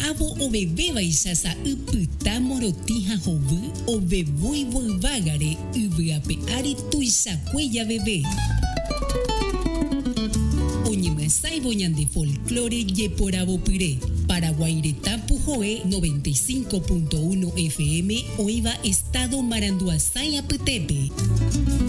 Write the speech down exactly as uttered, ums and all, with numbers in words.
avo o bebé baixasa upyta morotija hovy o bevoi voivágare yvyape ári tuichakuéja bebé. Oñemyasãivo ñande folclore jeporavopyre. Paraguaireta Pujoe noventa y cinco punto uno F M Oiva Estado Maranduasái apytépe.